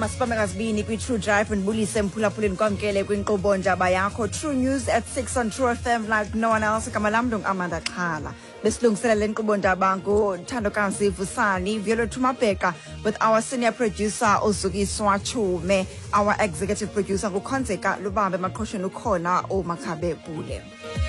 masibambe ngasibini kwi-True Drive ndibulise mphulaphuleni kwamkele kwinkqubo ndaba yakho True News at 6 on True FM like no one else. Igama lam ndingu-Amanda Xhala. Besilungiselela le nkqubo ndaba nguThandokazi Vusani, Violet Thumabheka with our senior producer uZukiswa Chume, our executive producer nguKhonzeka Lubambe, emaqhosheni ukhona uMakhabe Bule.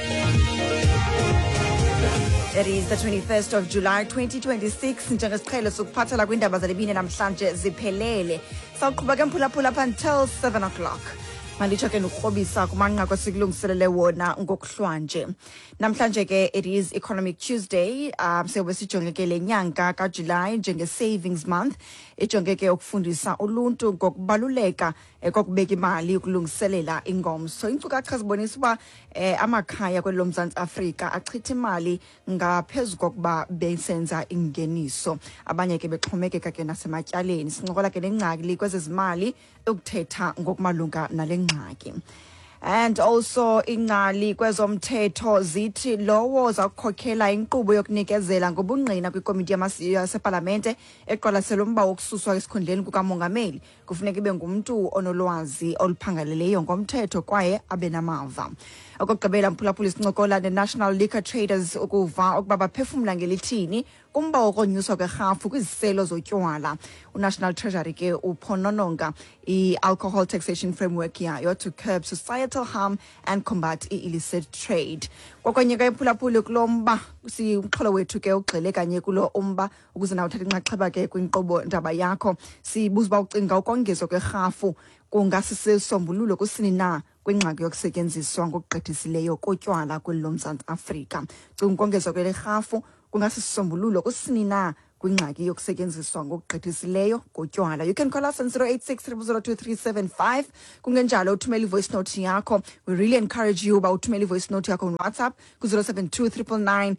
It is the 21st of July 2026. Njengesiqhelo sokuphathela kwindaba zalebini namhlanje ziphelele. Sawuqhubeka ke mphulaphula up until 7 o'clock. Manditsho ke nokurhobisa kumanqaku sikulungiselele wona ngokuhlwanje. Namhlanje ke it is Economic Tuesday. Siyobe sijonge ke le nyanga kaJuly njenge savings month. Ijonge ke ukufundisa uluntu ngokubaluleka kokubeka imali ukulungiselela ingomso. Inkcukacha zibonisa uba amakhaya kwelo Mzantsi Afrika achitha imali ngaphezulu kokuba besenza ingeniso. Abanye ke bexhomekeka ke nasematyaleni. Sincokola ke nengxaki kwezezimali ukuthetha ngokumalunga nale ngxaki. And also ingqali kwezomthetho zithi lowo zakukhokhela inkqubo yokunikezela ngobungqina kwikomiti yaseParlamente eqwalasela umba wokususwa esikhundleni kukamongameli kufuneka ibe ngumntu onolwazi oluphangaleleyo ngomthetho kwaye abe namava. Okugqibela mphulaphuli sincokola ne-National Liquor Traders ukuva ukuba baphefumla ngelithini kumba wokonyuswa kwerhafu kwiziselo zotywala. uNational Treasury ke uphonononga i-alcohol taxation framework yayo to curb societal harm and combat illicit trade. Kwakwanye ke mphulaphuli kulomba umxholo wethu ke ugxile kanye kulo umba ukuze nawo uthathe inxaxheba ke kwinkqubo ndaba yakho. Sibuza uba ucinga ukongezwa kwerhafu kungasisombululo kusini na kwingxaki yokusetyenziswa ngokugqithisileyo kotywala kwelo Mzantsi Afrika. Cinga ukongezwa kwerhafu kungasisombululo kusini na kwingxaki yokusetyenziswa ngokugqithisileyo kotywala. You can call us on 086 kungenjalo uthumela i-voice note yakho. We really encourage you uba uthumela i-voice note yakho on WhatsApp ku-072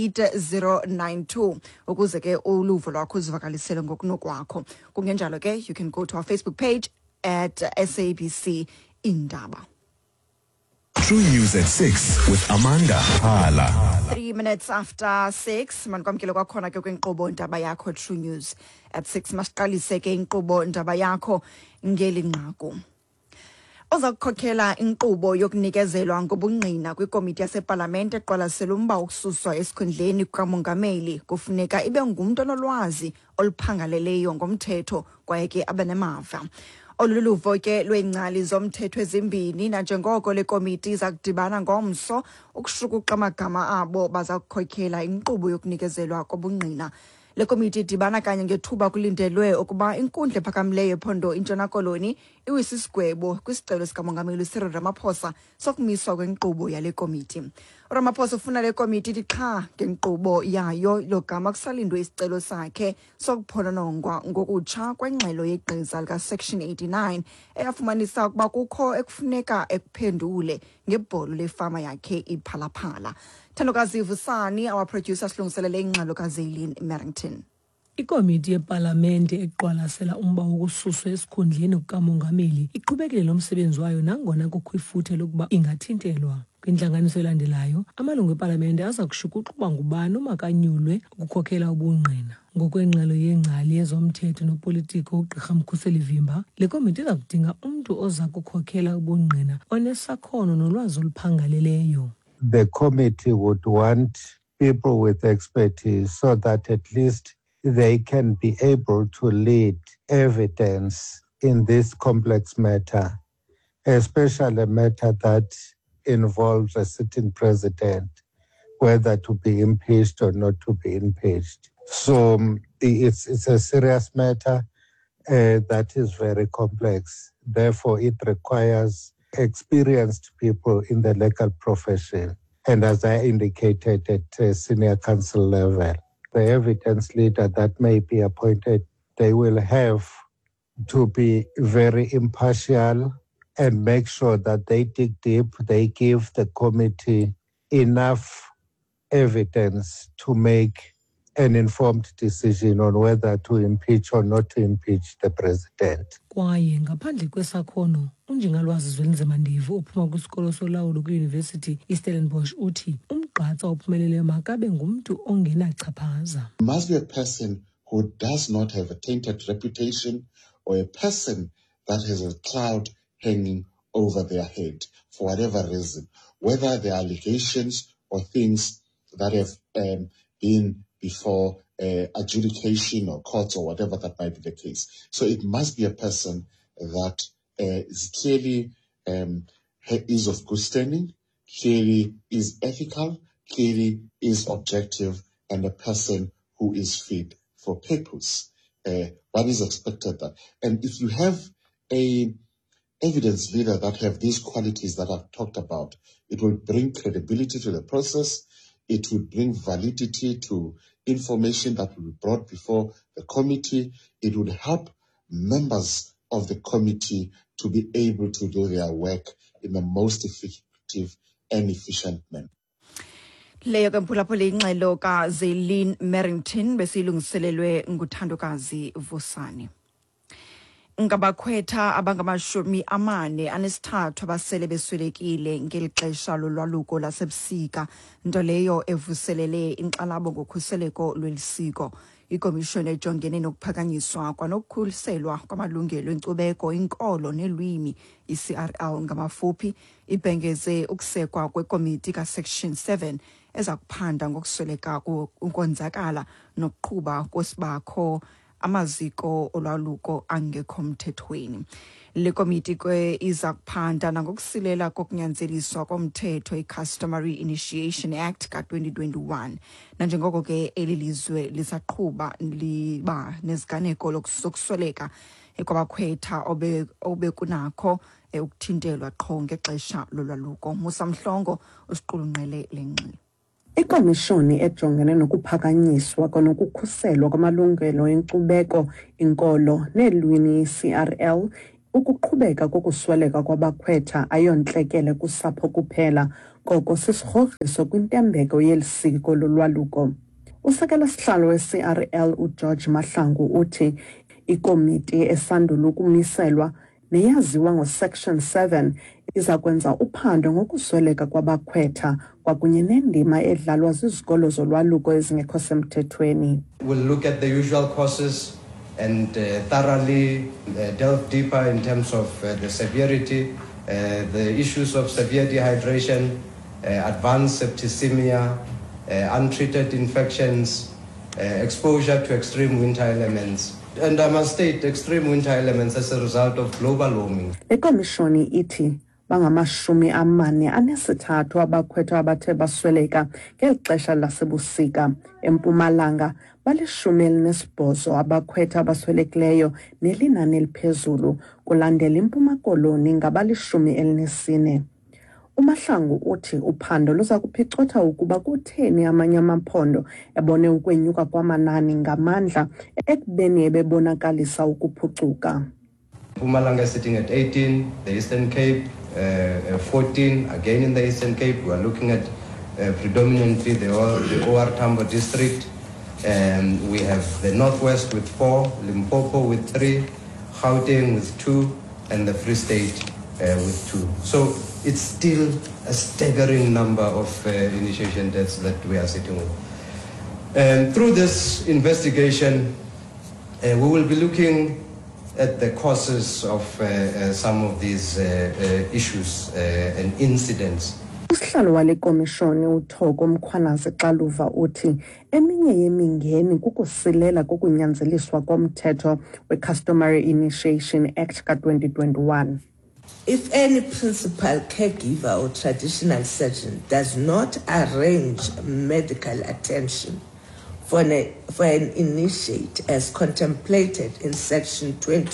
809 ukuze ke uluvo lwakho uzivakalisele ngokunokwakho. Kungenjalo ke you can go to our Facebook page at SABC Indaba. True News at 6 with Amanda Xhala. 3 minutes after 6, manikwamkele kwakhona ke kwinkqubo ndaba yakho True News at 6. Masiqalise ke inkqubo ndaba yakho ngeli nqaku. Oza kukhokhela inkqubo yokunikezelwa ngobungqina kwikomiti yaseParlamente eqwalasela umba wokususwa esikhundleni kukamongameli kufuneka ibe ngumntu onolwazi oluphangaleleyo ngomthetho kwaye ke abe nemava. Oluluvo ke lweengcali zomthetho ezimbini nanjengoko le komiti iza kudibana ngomso ukushukuqa amagama abo baza kukhokhela inkqubo yokunikezelwa kobungqina. Le komiti idibana kanye ngethuba kulindelwe ukuba inkundla ephakamileyo ephondo iNtshona Koloni iwisa isigwebo kwisicelo sikamongameli Cyril Ramaphosa sokumiswa kwenkqubo yale komiti. uRamaphosa ufuna le komiti ithi qha ngenkqubo yayo logama kusalindwe isicelo sakhe sokuphononongwa ngokutsha kwengxelo yegqiza lika-Section 89 eyafumanisa ukuba kukho ekufuneka ekuphendule ngebholo lefama yakhe iPhalaphala. Thandokazi Vusani, our producer, silungiselele ingxelo kaZaylin Merrington. Ikomiti yeParlamente eqwalasela umba wokususwa esikhundleni kukamongameli iqhubekile nomsebenzi wayo nangona kukho ifuthe lokuba ingathintelwa. Kwintlanganiso elandelayo, amalungu eParlamente aza kushukuxuba ngubani omakanyulwe ukukhokhela ubungqina. Ngokwengxelo yengcali yezomthetho nopolitiko uGqirha Mkhuseli Vimba, le komiti iza kudinga umntu oza kukhokhela ubungqina onesakhono nolwazi oluphangaleleyo. The committee would want people with expertise so that at least they can be able to lead evidence in this complex matter, especially a matter that involves a sitting president, whether to be impeached or not to be impeached. So it's a serious matter that is very complex. Therefore, it requires experienced people in the legal profession. And as I indicated at senior council level, the evidence leader that may be appointed, they will have to be very impartial and make sure that they dig deep, they give the committee enough evidence to make an informed decision on whether to impeach or not to impeach the president. Kwaye ngaphandle kwesakhono, unjingalwazi Zwelinzima Ndivu ophuma kwisikolo solawulo kwiYunivesithi iStellenbosch uthi umgqatsa ophumeleleyo makabe ngumntu ongenachaphaza. Must be a person who does not have a tainted reputation or a person that has a cloud hanging over their head for whatever reason, whether there are allegations or things that have been before adjudication or courts or whatever that might be the case. So it must be a person that is clearly is of good standing, clearly is ethical, clearly is objective, and a person who is fit for purpose. One is expected that. And if you have a evidence leader that have these qualities that I've talked about, it will bring credibility to the process. It will bring validity to information that will be brought before the committee. It would help members of the committee to be able to do their work in the most effective and efficient manner. Leyo ke mphulaphula ingxelo ka Zaylene Merrington besilungiselelwe nguthandokazi Vusani. Ngabakhwetha abangamashumi-43 abasele beswelekile ngeli xesha lolwaluko lasebusika, nto leyo evuselele inkxalabo ngokhuseleko lwelisiko. Ikomishoni ejongene nokuphakanyiswa kwanokukhuselwa kwamalungelo enkcubeko, inkolo nelwimi, i-CRL ngamafuphi, ibhengeze ukusekwa kwekomiti ka-Section 7 eza kuphanda ngokusweleka ukonzakala nokuqhuba kwesibakho amaziko olwaluko angekho mthethweni. Le komiti ke iza kuphanda nangokusilela kokunyanzeliswa komthetho i-Customary Initiation Act ka-2021. Nanjengoko ke eli lizwe lisaqhuba liba neziganeko lokusweleka kwabakhwetha obekunakho ukuthintelwa qho ngexesha lolwaluko. Musa Mhlongo usiqulunqele le ngxelo. Ikomishoni ejongene nokuphakanyiswa kwanokukhuselwa kwamalungelo enkcubeko, inkolo neelwimi, CRL, ukuqhubeka kokusweleka kwabakhwetha ayontlekele kusapho kuphela, koko sisirhoxiso kwintembeko yelisiko lolwaluko. Usekela-sihlalo we-CRL uGeorge Mahlangu uthi ikomiti esandula ukumiselwa neyaziwa ngo-Section 7 iza kwenza uphando ngokusweleka kwabakhwetha kwakunye nendima edlalwa zizikolo zolwaluko ezingekho semthethweni. We'll look at the usual causes and thoroughly delve deeper in terms of the severity, the issues of severe dehydration, advanced septicemia, untreated infections, exposure to extreme winter elements. And I must state extreme winter elements as a result of global warming. Ikomishoni ithi bangamashumi-43 abakhwetha abathe basweleka ngeli xesha lasebusika. Empumalanga bali-18 abakhwetha abaswelekileyo nelinani eliphezulu, kulandela iMpuma Koloni ngabali-14. uMahlangu uthi uphando luza kuphicotha ukuba kutheni amanye amaphondo ebone ukwenyuka kwamanani ngamandla ekubeni ebebonakalisa ukuphucuka. Mpumalanga is sitting at 18, the Eastern Cape 14, again in the Eastern Cape. We are looking at predominantly the OR Tambo district. We have the Northwest with 4, Limpopo with 3, Gauteng with 2, and the Free State with 2. So it's still a staggering number of initiation deaths that we are sitting with. And through this investigation, we will be looking at the causes of some of these issues and incidents. Usihlalo wale komishoni uThoko Mkhwanazi Xaluva uthi eminye yemingeni kukusilela kokunyanzeliswa komthetho we-Customary Initiation Act ka-2021. If any principal caregiver or traditional surgeon does not arrange medical attention for an initiate as contemplated in Section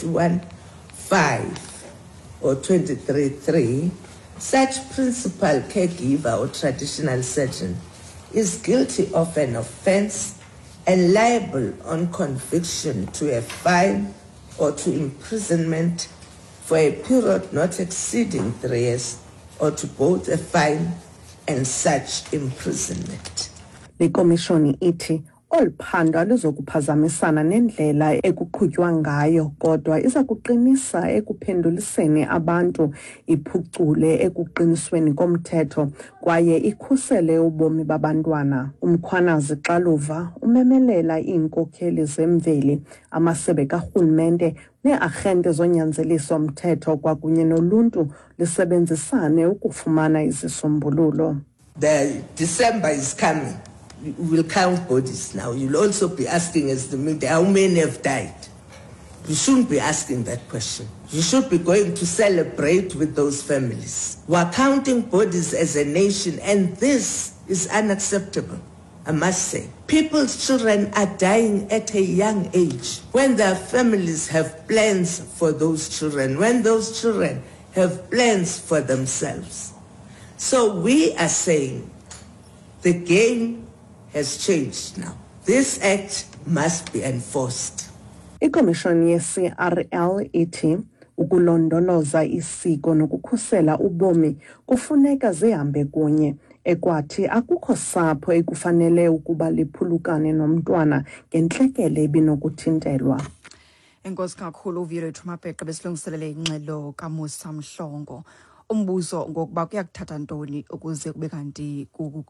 21(5) or 23(3), such principal caregiver or traditional surgeon is guilty of an offense and liable on conviction to a fine or to imprisonment for a period not exceeding 3 years, or to both a fine and such imprisonment. Le komishoni ithi Oluphando alizokuphazamisana nendlela ekuqhutywa ngayo kodwa iza kuqinisa ekuphenduliseni abantu, iphucule ekuqinisweni komthetho kwaye ikhusele ubomi babantwana. UMkhwanazi Xaluva umemelela iinkokheli zemveli, amasebe karhulumente nee-arhente zonyanzeliso mthetho kwakunye noluntu lisebenzisane ukufumana izisombululo. The December is coming. We will count bodies now. You'll also be asking as the media, how many have died? You shouldn't be asking that question. You should be going to celebrate with those families. We're counting bodies as a nation, and this is unacceptable, I must say. People's children are dying at a young age when their families have plans for those children, when those children have plans for themselves. So we are saying the game has changed now. This act must be enforced. Ikomishoni ye-CRL ithi ukulondoloza isiko nokukhusela ubomi kufuneka zihambe kunye, ekwathi akukho sapho ekufanele ukuba liphulukane nomntwana ngentlekele ebinokuthintelwa. Enkosi kakhulu uVioletta Mapeka besilungiselele ingxelo kaMusa Mhlongo. Umbuzo ngokuba kuyakuthatha ntoni ukuze kube kanti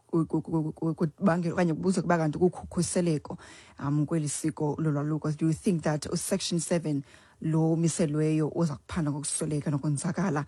kubangela okanye kubuze kuba kanti kukhuseleko kweli siko lolwaluko. Do you think that section 7 lo miselweyo uza kuphanda ngokusoleka nokwenzakala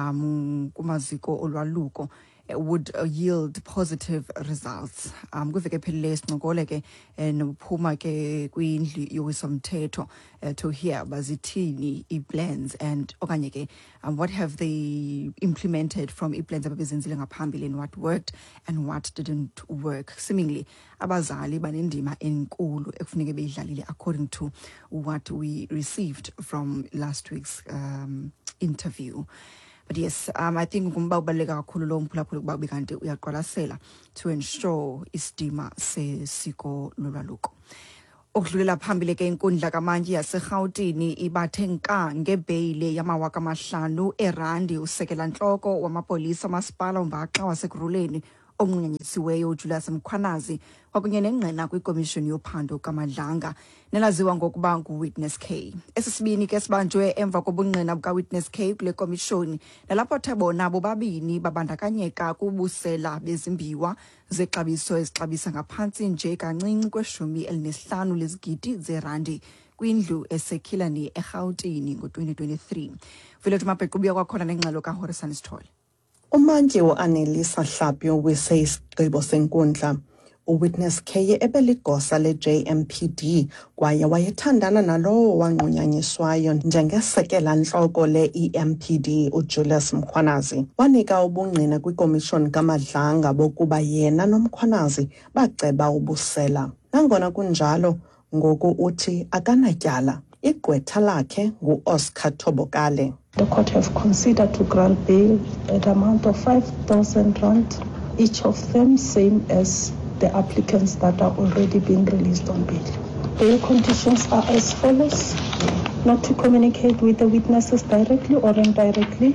kumaziko olwaluko would yield positive results? Kuveke epheleleyo sinqokole ke nokuphuma ke kwindlu yowisomthetho to hear bazithini i-plans and okanye ke what have they implemented from i-plans ababezenzile ngaphambili and what worked and what didn't work. Seemingly abazali banendima enkulu ekufuneke beyidlalile according to what we received from last week's interview. But yes, I think kumba ubaleka kakhulu lo mphulaphula kuba bekanti uyaqwalasela to ensure isidima sesiko lolwaluko. Okudlulela phambili ke inkundla kaMantyi yaseGauteng ibathe nka ngebheyile yamawaka amahlanu erandi usekela ntloko wamapolisa masipala uMbaxa waseGruleni onqunyanyisiweyo uJulius Mkhwanazi kwakunye nengqina kwikomishoni yophando kaMadlanga nelaziwa ngokuba nguWitness K. Esisibini ke sibanjwe emva kobungqina bukaWitness K kule komishoni nalapho thebona bobabini babandakanyeka kubusela bezimbiwa zexabiso ezixabisa ngaphantsi nje kancinci kwe-15 lezigidi zerandi kwindlu eseKhilani eGauteng ngo-2023. Violetta Mapeka ubuya kwakhona nengxelo kaHorisani Sithole. Umantyi uAnnelisa Hlapyo wise isigqibo senkundla. UWitness K ebeligosa le-JMPD kwaye wayethandana nalowo wanqunyanyiswayo njengesekela ntloko le-EMPD uJulius Mkhwanazi. Wanika ubungqina kwikomishoni kaMadlanga bokuba yena noMkhwanazi baceba ubusela. Nangona kunjalo, ngoku uthi akanatyala. Igqwetha lakhe nguOscar Thobokale. The court have considered to grant bail at the amount of 5,000 rand, each of them same as the applicants that are already being released on bail. Bail conditions are as follows: not to communicate with the witnesses directly or indirectly,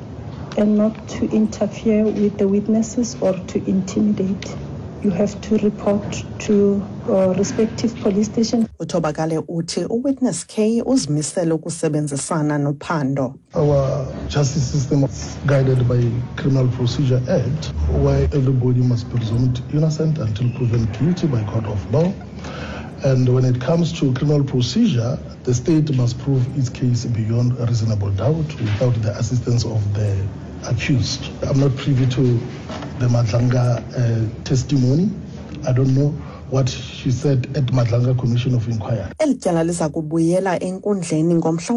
and not to interfere with the witnesses or to intimidate. You have to report to respective police station. Uthobakale uthi uWitness K uzimisele ukusebenzisana nophando. Our justice system is guided by Criminal Procedure Act, where everybody must be presumed innocent until proven guilty by court of law. And when it comes to criminal procedure, the state must prove its case beyond a reasonable doubt without the assistance of the accused. I'm not privy to the Madlanga testimony. I don't know what she said at Madlanga Commission of Inquiry. Elityala liza kubuyela enkundleni ngomhla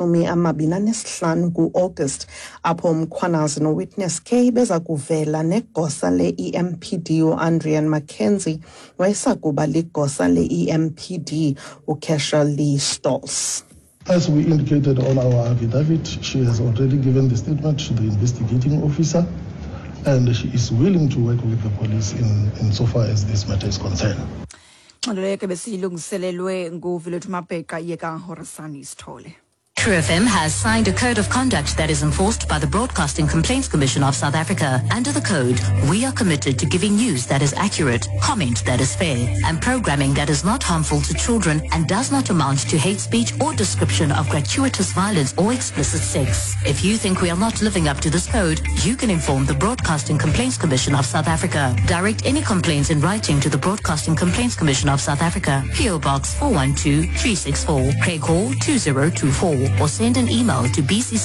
wama-25 ku-August apho Mkhwanazi noWitness K beza kuvela negosa le-EMPD uAndrian Mackenzie wayesakuba ligosa le-EMPD uCashel Lee Stolz. As we indicated on our affidavit, she has already given the statement to the investigating officer, and she is willing to work with the police in so far as this matter is concerned. Xoleke besilungiselelwe nguVioletta Mapeka yeka Horisani Sithole. True FM has signed a code of conduct that is enforced by the Broadcasting Complaints Commission of South Africa. Under the code, we are committed to giving news that is accurate, comment that is fair, and programming that is not harmful to children and does not amount to hate speech or description of gratuitous violence or explicit sex. If you think we are not living up to this code, you can inform the Broadcasting Complaints Commission of South Africa. Direct any complaints in writing to the Broadcasting Complaints Commission of South Africa, PO Box 412364, Craig Hall 2024, or send an email to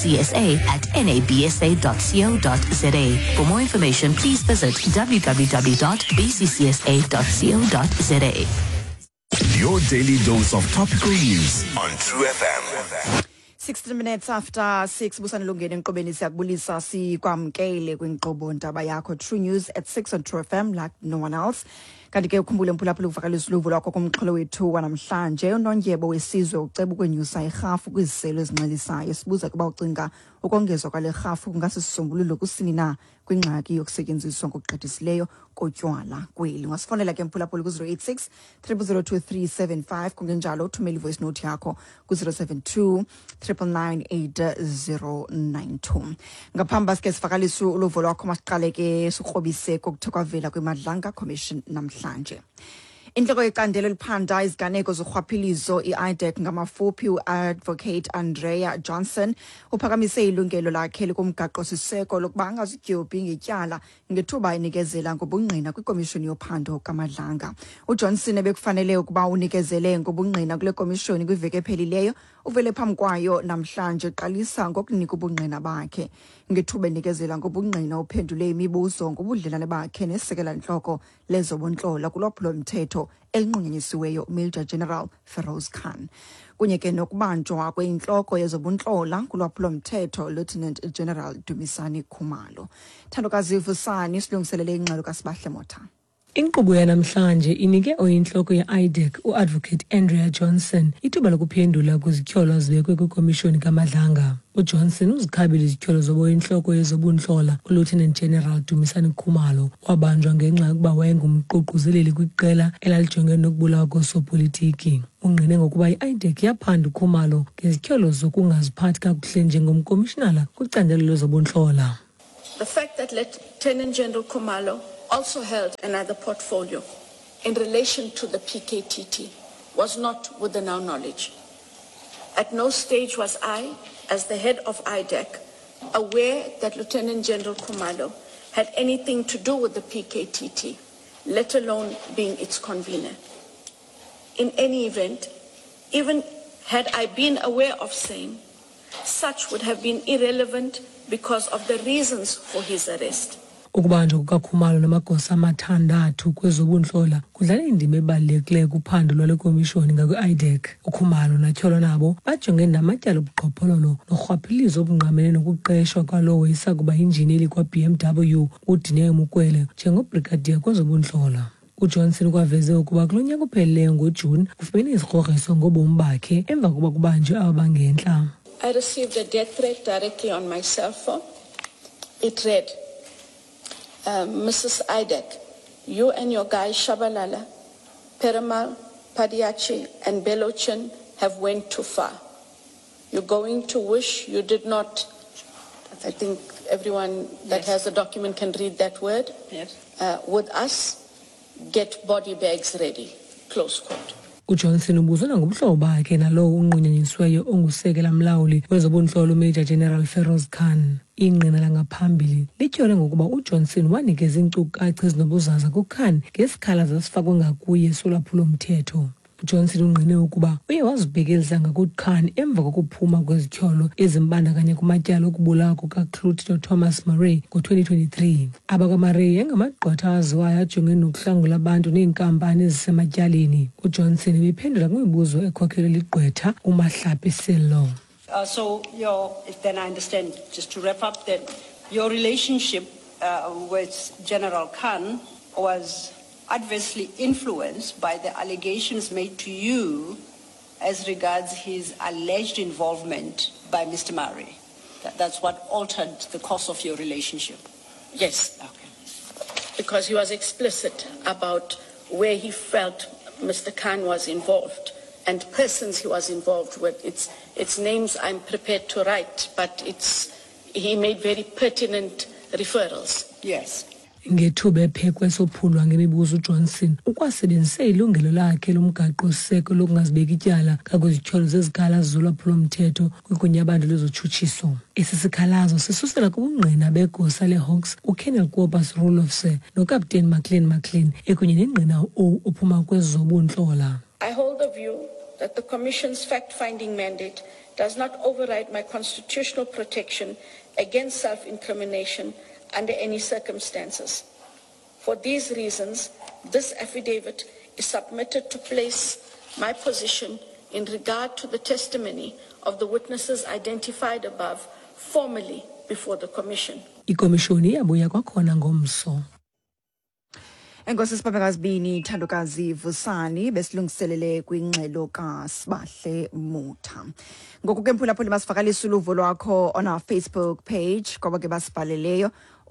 bccsa@nabsa.co.za. For more information, please visit www.bccsa.co.za. Your daily dose of topical news on True FM. 16 minutes after 6 busana lungene enqobeni siyakubulisa sikwamkele kwinkqubo ndaba yakho True News at 6 on True FM like no one else. Kanti ke ukhumbule mphulaphula ukuvakalisa uluvo lwakho kumxholo wethu wanamhlanje unondyebo wesizwe uceba ukwenyusa irhafu kwiziselo ezinxilisayo. Sibuza kuba ucinga ukongezwa kwale rhafu kungasisisombululo kusini na kwingxaki yokusetyenziswa ngokugqithisileyo kotywala kweli. Ngasifonela ke mphulaphula ku-086 3002375 kungenjalo uthumela ivoice note yakho ku-072 9998092. Ngaphambi sike sivakalisa uluvo lwakho masiqale ke sikrobise kokuthe kwavela kweMadlanga Commission namhlanje. Inhloko yecandelo eliphanda iziganeko zorhwaphilizo i-IDEC ngamafuphi u-Advocate Andrea Johnson uphakamise ilungelo lakhe likumgaqo siseko lokuba angazidyobhi ngetyala ngethuba inikezela ngobungqina kwikomishoni yophando kaMadlanga. uJohnson ebekufanele ukuba unikezele ngobungqina kule komishoni kwiveki ephelileyo uvele phambi kwayo namhlanje qalisa ngokunika ubungqina bakhe. Ngethuba inikezela ngobungqina uphendule imibuzo ngobudlelwane bakhe nesekela ntloko lezobuntlalo kulwaphulo mthetho elinqunyanyisiweyo Major General Feroz Khan. Kunye ke nokubanjwa kweyintloko yezobuntlola kulwaphulo mthetho Lieutenant General Dumisani Khumalo. Thandokazi Vusani silungiselele ingxelo kaSibahle Motha. Inkqubo yanamhlanje inike oyintloko ye-IDEC u-Advocate Andrea Johnson ithuba lokuphendula kwizityholo ezibekwe kwikomishoni kaMadlanga. uJohnson uzikhabile izityholo zoboyintloko yezobuntlalo uLieutenant General Dumisani Khumalo wabanjwa ngenxa yokuba wayengumququzeleli kwiqela elalijongene nokubulawa koosopolitiki. Ungqine ngokuba i-IDEC yaphanda uKhumalo ngezityholo zokungaziphathi kakuhle njengomkomishinala kwicandelo lezobuntlalo. The fact that Lieutenant General Khumalo also held another portfolio in relation to the PKTT was not within our knowledge. At no stage was I, as the head of IDEC, aware that Lieutenant General Khumalo had anything to do with the PKTT, let alone being its convener. In any event, even had I been aware of same, such would have been irrelevant because of the reasons for his arrest. Ukubanjwa kukaKhumalo namagosa amathandathu kwezobuntlalo kudlala indima ebalulekileyo kuphando lwale komishoni ngakwi-IDEC. uKhumalo natyholo nabo bajongene namatyala obuqhophololo norhwaphilizo obungqamene nokuqeshwa kwalowo isakuba yinjineli kwa-BMW uDineo Mukwele njengobrigadier kwezobuntlalo. uJohnson kwaveze ukuba kulo nyaka uphelileyo ngoJuni ufumene izikrokriso ngobomi bakhe emva kokuba kubanjwe aba bangentla. I received a death threat directly on my cell phone. It read, Mrs. IDEC, you and your guys Shabalala, Perumal, Padiachi, and Belochin have went too far. You're going to wish you did not. I think everyone that has the document can read that word. Yes. With us, get body bags ready. Close quote. uJohnson ubuzana ngomhlobo bakhe nalowo unqunyanyisiweyo ongusekela mlawuli wezobuntlalo Major General Feroz Khan. Ingqina langaphambili lityhole ngokuba uJohnson wanikeza iinkcukacha ezinobuzaza kuKhan ngesikhala zasifakwe ngakuye solwaphulo mthetho. uJohnson ungqine ukuba uye wazibhekelisa ngakuKhan emva kokuphuma kwezityholo ezimbandakanya kumatyala okubulawa kukaClotilde Thomas Murray ngo-2023. AbakwaMurray yangamagqwetha aziwayo ajongene nokuhlangula abantu neenkampani ezisematyaleni. uJohnson ebephendula kwimibuzo ekhokhelwe ligqwetha uMahlapi Sello. So then I understand, just to wrap up, that your relationship with General Khan was adversely influenced by the allegations made to you as regards his alleged involvement by Mr. Murray. That's what altered the course of your relationship. Yes. Okay. Because he was explicit about where he felt Mr. Khan was involved and persons he was involved with. It's names I'm prepared to write, but he made very pertinent referrals. Yes. Ngethuba ephekwe sophulwa ngemibuzo uJohnson ukwasebenzise ilungelo lakhe lomgaqo seko lokungazibeki ityala kakwizityholo zezikhalazo zolwaphulo-mthetho kwigunya abantu lezotshutshiso. Esi sikhalazo sisusela kubungqina begosa leHawks uKenneth Cooper's rule officer noKapteni McLean ekunye nengqina ophuma kwezobuntlola. I hold the view that the Commission's fact-finding mandate does not override my constitutional protection against self-incrimination under any circumstances. For these reasons, this affidavit is submitted to place my position in regard to the testimony of the witnesses identified above formally before the Commission. Ikomishoni yabuya kwakhona ngomso. Enkosi Sibambekazi Bini Thandokazi Vusani besilungiselele kwingxelo kaSibahle Mutha. Ngoku ke mphulaphuli masivakalisa uluvo lwakho on our Facebook page kwaba ke basibhaleleyo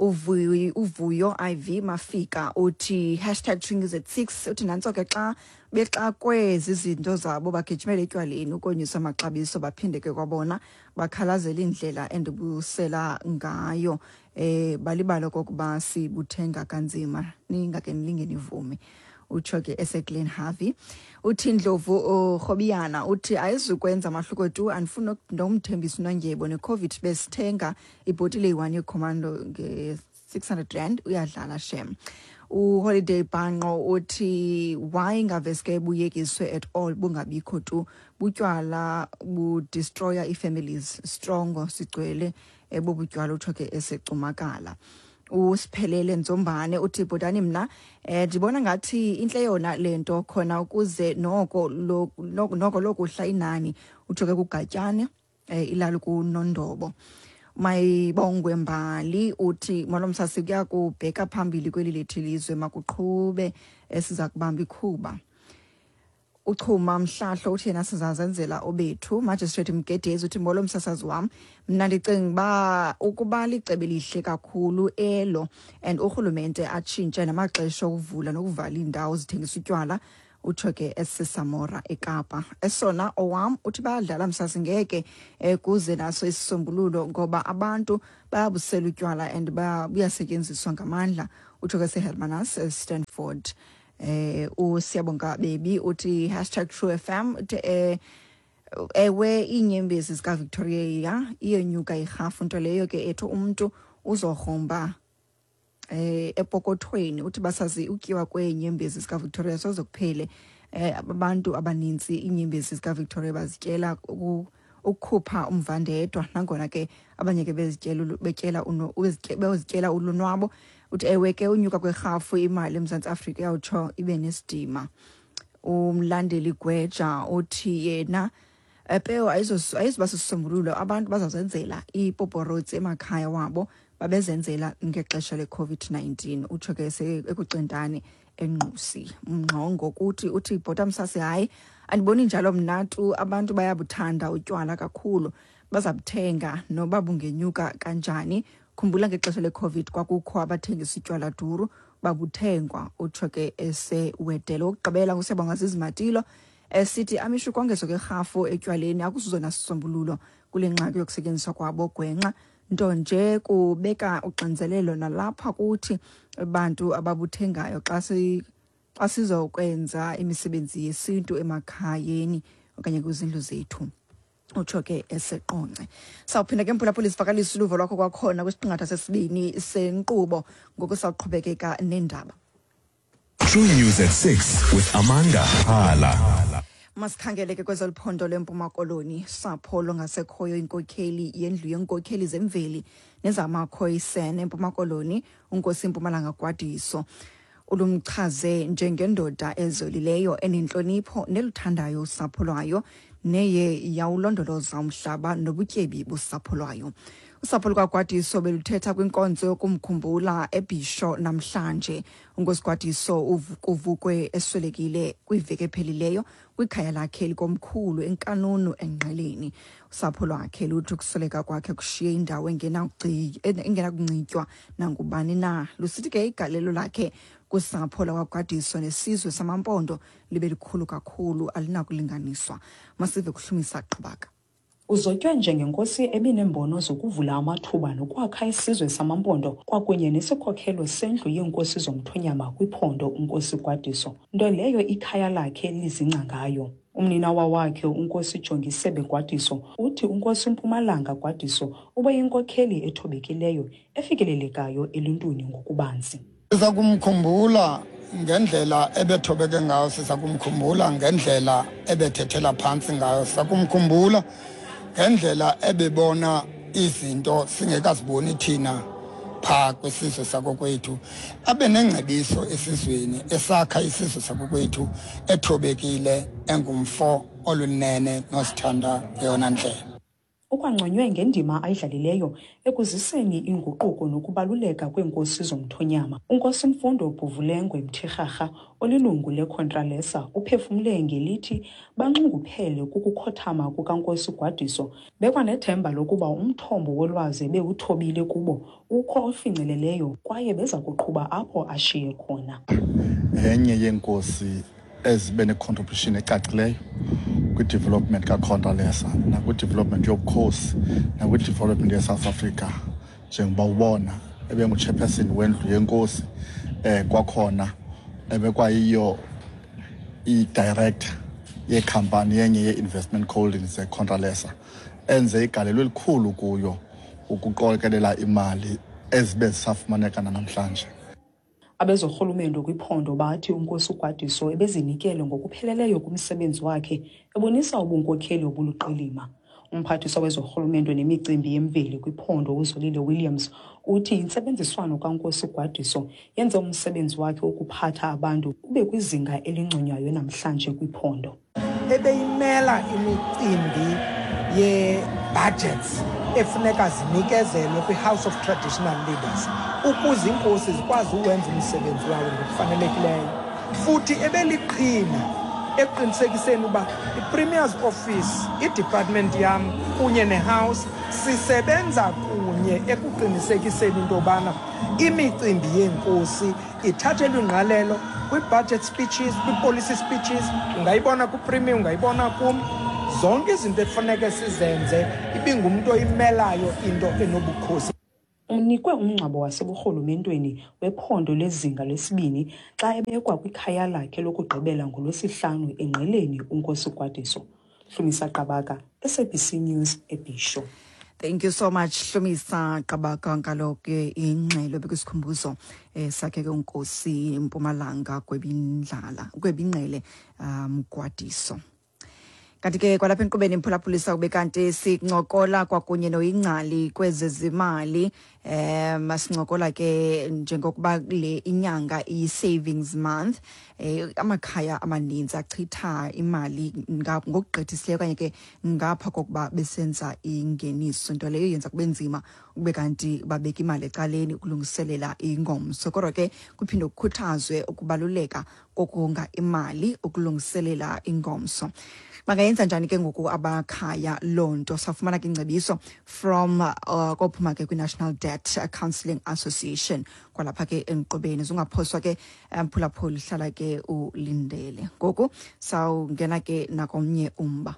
uvuyo IV Mafika uthi #TruNews@6 uthi nantso ke xa bexakwe izinto zabo bagijimela etywaleni ukonyusa amaxabiso baphinde ke kwabona bakhalazela indlela endibusela ngayo balibalo kokuba sibuthenga kanzima ningake nilingeni ivume utsho ke eseGlen Harvey uthi Ndlovu Khobiyana uthi ayizukwenza amahluko tu andifuna ndomthembisa uNondyebo neCovid besithenga ibhotile yi1 yecommando nge600 uyadlala shem. Holiday Banqo uthi why ngaveske buyekiswe at all bungabikho tu butywala bu destroyer ifamilies strong sigcwele bobutywala utsho ke esecumakala. Usiphelele Nzombane uthi bhodani mna ndibona ngathi inhle yona lento khona ukuze noko lokuhla inani utsho ke kugatyane ilalo kuNondobo. Mayibongwe Mbali uthi molomsasi kuya kubheka phambili kweli lethilizwe makuqhube esiza kubamba ikhuba. Uchuma Mhlahlo uthi yena sizazenzela obethu. Magistrate Mgedezi uthi molomsasazi wami mna ndicinga ba ukuba licebe lihle kakhulu elo and urhulumente atshintshe namaxesha okuvula nokuvala indawo zithengisa utywala utsho ke eseSamora eKapa. Esona owam uthi bayadlala msasi ngeke kuze naso isisombululo ngoba abantu bayabusela utywala and buyasetyenziswa ngamandla utsho ke seHermanus Stanford. Usiyabonga baby uthi #TrueFM uthi ewe inyembezi zika Victoria iyenyuka irhafu nto leyo ke ethu umuntu uzohomba epokothweni uthi basazi ukyiwa kwenyembezi zika Victoria sozokuphele abantu abaninzi inyembezi zika Victoria bazityela ukukhupha umvandedwa nangona ke abanye ke bezityela ulonwabo uthi ewe ke unyuka kwerhafu imali eMzantsi Afrika yawutsho ibe nesidima. Umlandeli Gweja uthi yena peo ayizoba sisombululo abantu bazazenzela ipoporotsi emakhaya wabo babezenzela ngexesha leCovid-19 utsho ke ekucintane enqusi Mngqongo kuthi uthi bhota msasi hayi andiboni njalo mnatu abantu bayabuthanda utywala kakhulu bazabuthenga noba bungenyuka kanjani. Khumbula ngexesha leCovid kwakukho abathengisa utywala duru babuthengwa utsho ke esewedelo ukugqibela ngusebonga zizimatilo sithi amisho kongezo ke rhafu etywaleni akusizona sisombululo kule ngxaki yokusetyenziswa kwabo gwenxa nto nje kubeka uxinzelelo nalapha kuthi abantu ababuthengayo xa sizokwenza imisebenzi yesintu emakhayeni okanye kwizindlu zethu utsho ke eseqonce. Sawuphinda ke mphulaphuli sivakalisa uluvo lwakho kwakhona kwisiqingatha sesibini senkqubo ngokusaqhubekeka nendaba. True News at 6 with Amanda Hala. Masikhangele ke kwezoliphondo lempuma koloni sapho longasekhoyo inkokheli yendlu yenkokheli zemveli nezamakhoyisene empuma koloni unkosi Mpumalanga Gwadiso ulumchaze njengendoda ezolileyo enenhlonipho neluthandayo usapho lwayo neye yawulondoloza umhlaba nobutyebi busapho lwayo. Usapho lukaGwadiso beluthetha kwinkonzo yokumkhumbula eBhisho namhlanje. Unkosi Gwadiso uvukwe eswelekile kwiveki ephelileyo kwikhaya lakhe likomkhulu eNkanunu eNgqeleni. Usapho lwakhe luthi ukusweleka kwakhe kushiye indawo engenakunxitywa nangubani na. Lusithi ke igalelo lakhe kusapho lakwaGwadiso nesizwe samampondo libe likhulu kakhulu alinakulinganiswa. Masive kuHlumisa Qabaka. Uzotywa njengenkosi ebinembono zokuvula amathuba nokwakha isizwe samampondo kwakunye nesikhokelo sendlu yeenkosi zomthonyama kwiphondo uNkosi Gwadiso, nto leyo ikhaya lakhe lizingca ngayo. Umninawa wakhe uNkosi Jongisebe Gwadiso uthi uNkosi Mpumalanga Gwadiso ubeyinkokheli ethobekileyo efikelelekayo eluntwini ngokubanzi. Siza kumkhumbula ngendlela ebethobeke ngayo, siza kumkhumbula ngendlela ebethethela phansi ngayo, siza kumkhumbula ngendlela ebebona izinto singekaziboni thina pha kwesizwe sakokwethu, abe nengcebiso esizweni esakha isizwe sakokwethu ethobekile engumfo olunene nosithanda yona ndlela. Ukwanconywe ngendima ayidlalileyo ekuziseni inguquko nokubaluleka kweenkosi zomthonyama. uNkosi Mfundo Bhuvulengwe Mthirharha olilungu leContralesa uphefumle ngelithi banxunguphele kukukhothama kukaNkosi Gwadiso, bekwanethemba lokuba umthombo wolwazi bewuthobile kubo ukho ofinceleleyo kwaye beza kuqhuba apho ashiye khona. Enye yeenkosi ezibe ne-contribution ecacileyo kwi-development kaContralesa nakwi-development yobukhosi nakwi-development ye-South Africa, njengoba ubona ebengu-chairperson wendlu yenkosi, kwakhona ebekwayiyo i-director yekhampani yenye ye-investment holdings eContralesa, enze igalelo elikhulu kuyo ukuqokelela imali ezibe zisafumaneka namhlanje. Abezorhulumende kwiphondo bathi uNkosi Gwadiso ebezinikele ngokupheleleyo kumsebenzi wakhe, ebonisa ubunkokheli obuluqilima. Umphathiswa wezorhulumende nemicimbi yemveli kwiphondo uZolile Williams uthi intsebenziswano kaNkosi Gwadiso yenze umsebenzi wakhe ukuphatha abantu ube kwizinga elinconywayo namhlanje kwiphondo. Ebeyimela imicimbi ye-budgets efuneka zinikezelwe kwi-House of Traditional Leaders ukuze iinkosi zikwazi uwenza umsebenzi wawo ngokufanelekileyo. Futhi ebeliqhina ekuqinisekiseni uba i-Premier's Office, i-department yam kunye ne-House sisebenza kunye ekuqinisekiseni into yobana imicimbi yeenkosi ithathelwe ingqalelo kwi-budget speeches, kwi-policy speeches, ungayibona ku-Premier, ungayibona kum. Zonke izinto efuneka sizenze ibingumntu oyimelayo into enobukhosi. Unikwe umngcwabo waseburhulumentweni wephondo lezinga lesibini xa ebekwa kwikhaya lakhe lokugqibela ngolwesihlanu eNgqeleni uNkosi Gwadiso. Hlumisa Qabaka, SABC News, eBhisho. Thank you so much, Hlumisa Qabaka. Ngaloke ingxelo bekusikhumbuzo sakhe ke uNkosi Mpumalanga Gwebinqele Gwadiso. Kanti ke kwalapha enkqubeni imphulaphulisa kube kanti sincokola kwakunye noyingcali kwezezimali, masincokola ke njengokuba le inyanga i-savings month, amakhaya amaninzi achitha imali ngokugqithisileyo kanye ke ngapha kokuba besenza ingeniso, nto leyo yenza kube nzima kube kanti babeka imali ecaleni ukulungiselela ingomso. Kodwa ke kuphinde kukhuthazwe ukubaluleka kokonga imali ukulungiselela ingomso. Bangayenza njani ke ngoku abakhaya lonto? Safumana ke ingcebiso from kophuma ke kwi-National Debt Counselling Association kwalapha ke enkqubeni. Ungaphoswa ke mphulaphuli, hlala ke ulindele. Ngoku sawungena ke nakomnye umba.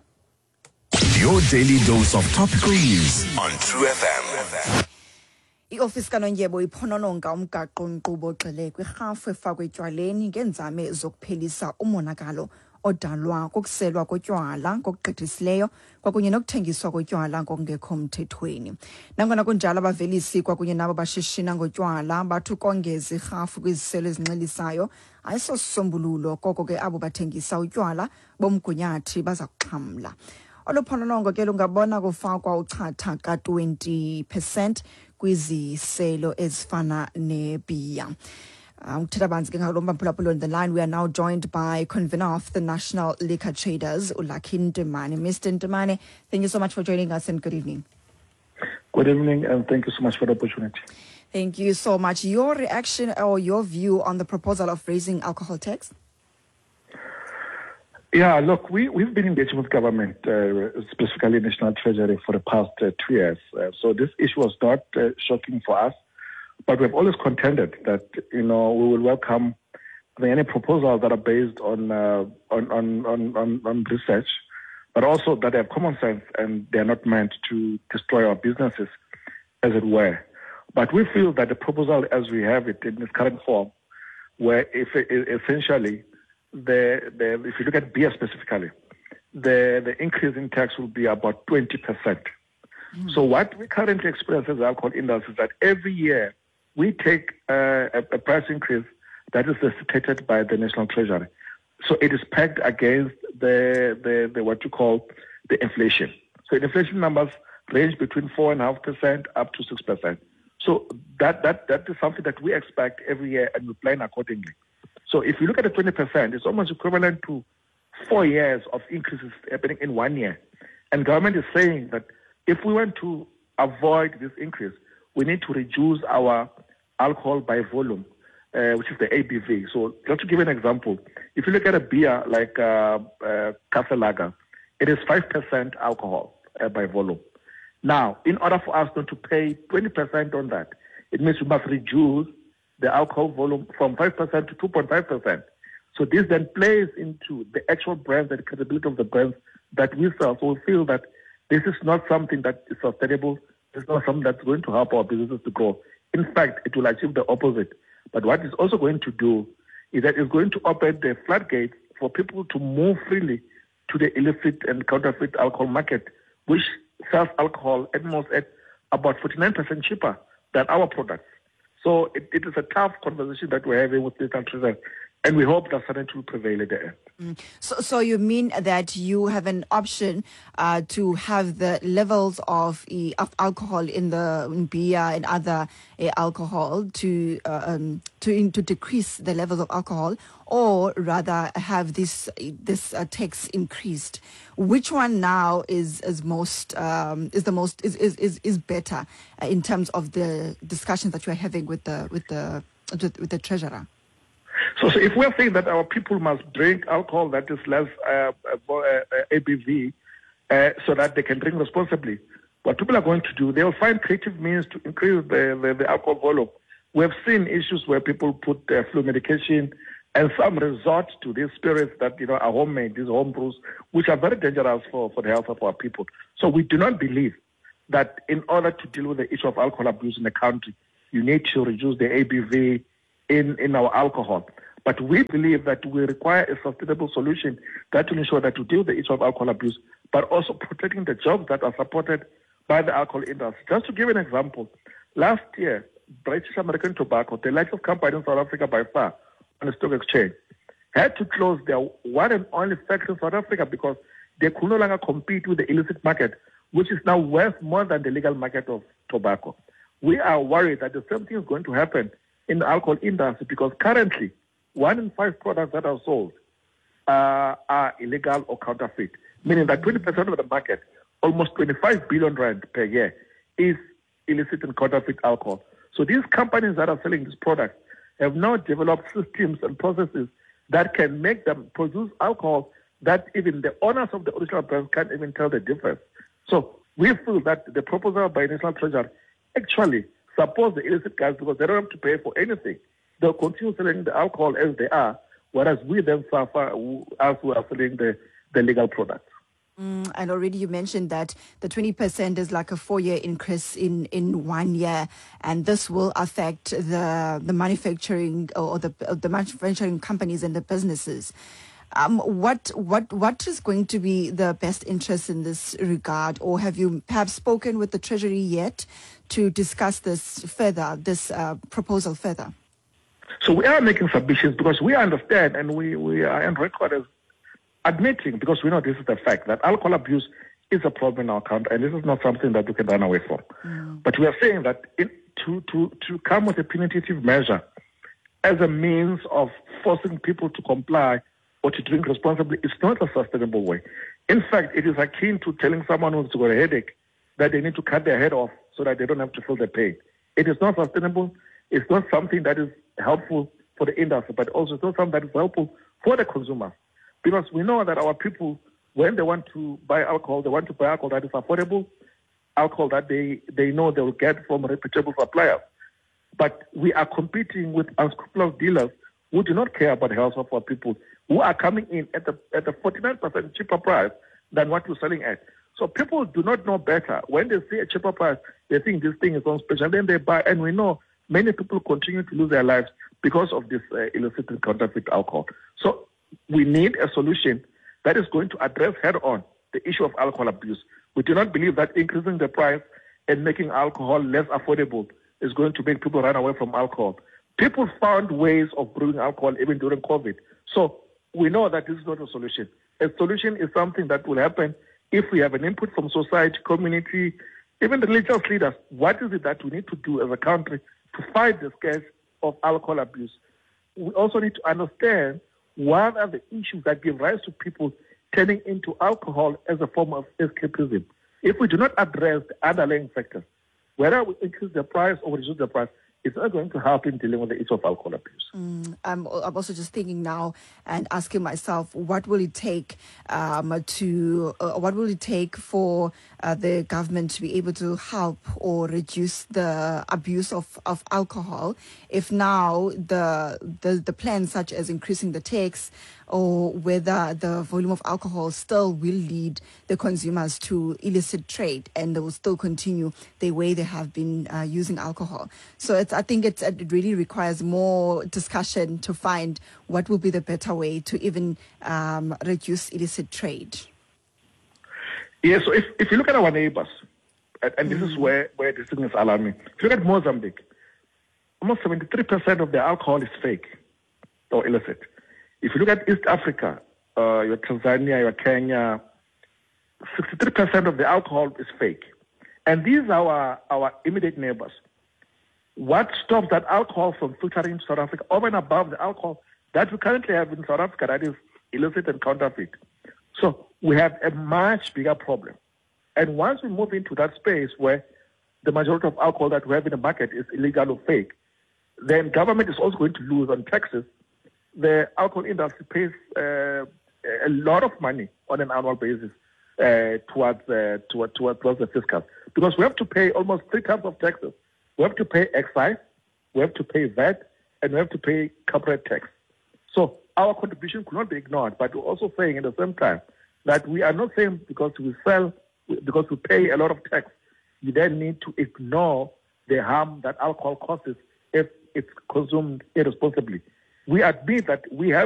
Your daily dose of topical news on True FM. I-ofisi kaNondyebo iphonononga umgaqo-nkqubo ogxile kwirhafu efakwe etywaleni ngeenzame zokuphelisa umonakalo odalwa kokuselwa kotywala ngokugqithisileyo kwakunye nokuthengiswa kotywala ngokungekho mthethweni. Nangona kunjalo abavelisi kwakunye nabo bashishina ngotywala bathi ukongeza irhafu kwiziselo ezinxilisayo ayisosisombululo, koko ke abo bathengisa utywala bomgunyathi baza kuxhamla. Oluphononongo ke lungabona kufakwa uchatha ka-20% kwiziselo ezifana nebhiya. On the line, we are now joined by convener of the National Liquor Traders, Lucky Ntemane. Mr. Ntemane, thank you so much for joining us and good evening. Good evening and thank you so much for the opportunity. Thank you so much. Your reaction or your view on the proposal of raising alcohol tax? Yeah, look, we've been engaging with government, specifically National Treasury, for the past 2 years. So this issue was not shocking for us. But we've always contended that, we will welcome any proposals that are based on research, but also that they have common sense and they are not meant to destroy our businesses, as it were. But we feel that the proposal as we have it in its current form, where essentially if you look at beer specifically, the increase in tax will be about 20%. So what we currently experience as the alcohol industry is that every year we take a price increase that is necessitated by the National Treasury. So it is pegged against the what you call the inflation. So the inflation numbers range between 4.5% up to 6%. So that is something that we expect every year and we plan accordingly. So if you look at the 20%, it's almost equivalent to 4 years of increases happening in 1 year. And government is saying that if we want to avoid this increase, we need to reduce our alcohol by volume, which is the ABV. So just to give an example, if you look at a beer like Castle Lager, it is 5% alcohol by volume. Now, in order for us not to pay 20% on that, it means we must reduce the alcohol volume from 5% to 2.5%. So this then plays into the actual brands and credibility of the brands that we sell. So we feel that this is not something that is sustainable. It's not something that's going to help our businesses to grow. In fact, it will achieve the opposite. But what it's also going to do is that it's going to open the floodgates for people to move freely to the illicit and counterfeit alcohol market, which sells alcohol at most at about 49% cheaper than our products. So it is a tough conversation that we're having with the countries, and we hope that something will prevail at the end. So you mean that you have an option to have the levels of alcohol in beer and other alcohol to decrease the levels of alcohol, or rather have this tax increased? Which one now is better in terms of the discussions that you are having with the treasurer? So if we're saying that our people must drink alcohol that is less ABV so that they can drink responsibly, what people are going to do, they'll find creative means to increase the alcohol volume. We have seen issues where people put flu medication and some resort to these spirits that are homemade, these home brews, which are very dangerous for the health of our people. So we do not believe that in order to deal with the issue of alcohol abuse in the country, you need to reduce the ABV in our alcohol. But we believe that we require a sustainable solution that will ensure that we deal with the issue of alcohol abuse, but also protecting the jobs that are supported by the alcohol industry. Just to give an example, last year, British American Tobacco, the largest company in South Africa by far on the stock exchange, had to close their one and only factory in South Africa because they could no longer compete with the illicit market, which is now worth more than the legal market of tobacco. We are worried that the same thing is going to happen in the alcohol industry because currently 1 in 5 products that are sold are illegal or counterfeit, meaning that 20% of the market, almost 25 billion rand per year, is illicit and counterfeit alcohol. So these companies that are selling these products have now developed systems and processes that can make them produce alcohol that even the owners of the original brands can't even tell the difference. So we feel that the proposal by National Treasury actually supports the illicit guys because they don't have to pay for anything. They'll continue selling the alcohol as they are, whereas we then suffer as we are selling the legal products. And already you mentioned that the 20% is like a 4-year increase in 1 year, and this will affect the manufacturing or the manufacturing companies and the businesses. What is going to be the best interest in this regard, or have you perhaps spoken with the Treasury yet to discuss this further, this proposal further? So we are making submissions because we understand and we are on record as admitting, because we know this is the fact, that alcohol abuse is a problem in our country and this is not something that we can run away from. But we are saying that to come with a punitive measure as a means of forcing people to comply or to drink responsibly is not a sustainable way. In fact, it is akin to telling someone who's got a headache that they need to cut their head off so that they don't have to feel the pain. It is not sustainable. It's not something that is helpful for the industry, but also it's not something that is helpful for the consumer. Because we know that our people, when they want to buy alcohol, they want to buy alcohol that is affordable, alcohol that they know they will get from reputable suppliers. But we are competing with unscrupulous dealers who do not care about the health of our people, who are coming in at the 49% cheaper price than what we're selling at. So people do not know better. When they see a cheaper price, they think this thing is on special. Then they buy, and we know many people continue to lose their lives because of this illicit and counterfeit alcohol. So we need a solution that is going to address head-on the issue of alcohol abuse. We do not believe that increasing the price and making alcohol less affordable is going to make people run away from alcohol. People found ways of brewing alcohol even during COVID. So we know that this is not a solution. A solution is something that will happen if we have an input from society, community, even religious leaders. What is it that we need to do as a country to fight the scourge of alcohol abuse? We also need to understand what are the issues that give rise to people turning into alcohol as a form of escapism. If we do not address the underlying factors, whether we increase the price or reduce the price, it's not going to help in dealing with the issue of alcohol abuse. I'm also just thinking now and asking myself, what will it take for the government to be able to help or reduce the abuse of alcohol? If now the plans such as increasing the tax, or whether the volume of alcohol still will lead the consumers to illicit trade and they will still continue the way they have been using alcohol. So I think it really requires more discussion to find what will be the better way to even reduce illicit trade. Yeah, so if you look at our neighbors, and this is where this thing is alarming. If you look at Mozambique, almost 73% of the alcohol is fake or illicit. If you look at East Africa, your Tanzania, your Kenya, 63% of the alcohol is fake. And these are our immediate neighbors. What stops that alcohol from filtering into South Africa over and above the alcohol that we currently have in South Africa that is illicit and counterfeit? So we have a much bigger problem. And once we move into that space where the majority of alcohol that we have in the market is illegal or fake, then government is also going to lose on taxes. The alcohol industry pays a lot of money on an annual basis towards the fiscal, because we have to pay almost 3 times of taxes. We have to pay excise, we have to pay VAT, and we have to pay corporate tax. So our contribution could not be ignored, but we're also saying at the same time that we are not saying because we pay a lot of tax, you then need to ignore the harm that alcohol causes if it's consumed irresponsibly. We admit that we have